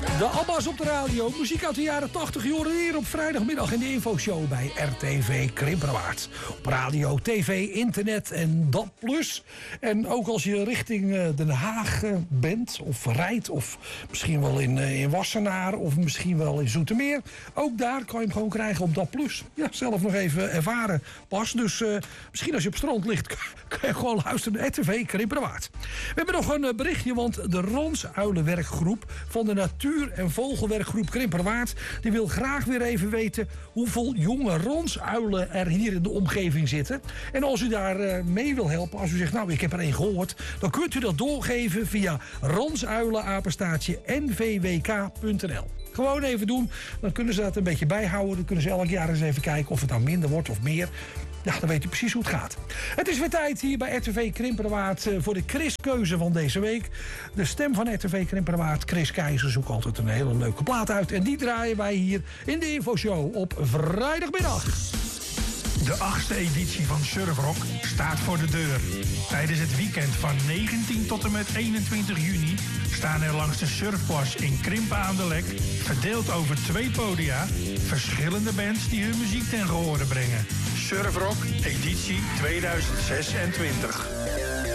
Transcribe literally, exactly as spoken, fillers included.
De Abba's op de radio. Muziek uit de jaren tachtig. Je hoort het hier op vrijdagmiddag in de infoshow bij R T V Krimperwaard. Op radio, tv, internet en dat plus. En ook als je richting Den Haag bent of rijdt. Of misschien wel in, in Wassenaar of misschien wel in Zoetermeer. Ook daar kan je hem gewoon krijgen op dat plus. Ja, zelf nog even ervaren pas. Dus uh, misschien als je op strand ligt kan je gewoon luisteren naar R T V Krimperwaard. We hebben nog een berichtje, want de Ronsuilenwerkgroep van de Natuur- en Vogelwerkgroep Krimperwaard die wil graag weer even weten hoeveel jonge ronsuilen er hier in de omgeving zitten. En als u daar uh, mee wil helpen, als u zegt, nou, ik heb er één gehoord, dan kunt u dat doorgeven via ronsuilenapenstaatje n v w k punt n l. Gewoon even doen, dan kunnen ze dat een beetje bijhouden. Dan kunnen ze elk jaar eens even kijken of het nou minder wordt of meer. Ja, dan weet u precies hoe het gaat. Het is weer tijd hier bij R T V Krimperwaard voor de Chris-keuze van deze week. De stem van R T V Krimperwaard, Chris Keizer, zoekt altijd een hele leuke plaat uit. En die draaien wij hier in de infoshow op vrijdagmiddag. De achtste editie van Surfrock staat voor de deur. Tijdens het weekend van negentien tot en met eenentwintig juni staan er langs de surfplas in Krimpen aan de Lek, verdeeld over twee podia, verschillende bands die hun muziek ten gehore brengen. Surfrock editie tweeduizend zesentwintig.